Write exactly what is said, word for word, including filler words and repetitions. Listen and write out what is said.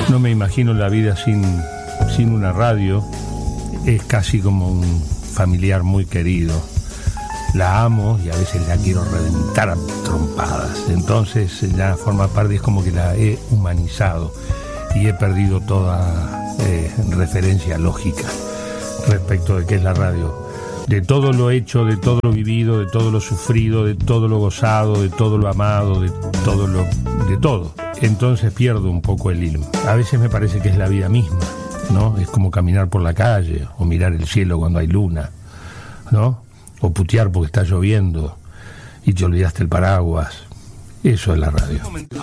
No me imagino la vida sin, sin una radio. Es casi como un familiar muy querido. La amo y a veces la quiero reventar a trompadas. Entonces ya forma parte, es como que la he humanizado y he perdido toda eh, referencia lógica respecto de qué es la radio. De todo lo hecho, de todo lo vivido, de todo lo sufrido, de todo lo gozado, de todo lo amado, de todo lo... de todo. Entonces pierdo un poco el hilo. A veces me parece que es la vida misma, ¿no? Es como caminar por la calle o mirar el cielo cuando hay luna, ¿no? O putear porque está lloviendo y te olvidaste el paraguas. Eso es la radio.